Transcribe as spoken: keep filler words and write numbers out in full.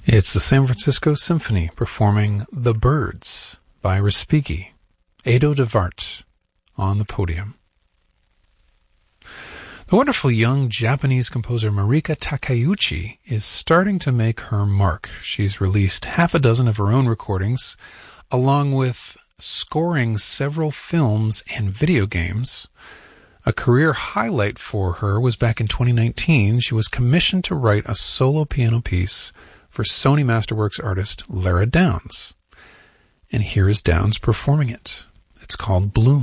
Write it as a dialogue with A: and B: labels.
A: It's the San Francisco Symphony performing The Birds by Respighi, Edo de Wart on the podium. The wonderful young Japanese composer Marika Takeuchi is starting to make her mark. She's released half a dozen of her own recordings, along with scoring several films and video games. A career highlight for her was back in twenty nineteen. She was commissioned to write a solo piano piece for Sony Masterworks artist Lara Downs. And here is Downs performing it. It's called Bloom.